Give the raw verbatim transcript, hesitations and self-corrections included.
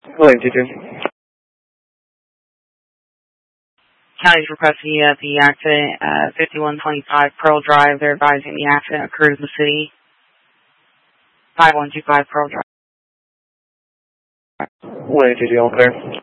William two two. County's requesting you at the accident at fifty-one twenty-five Pearl Drive. They're advising the accident occurred in the city. five one two five Pearl Drive. William two two, all clear.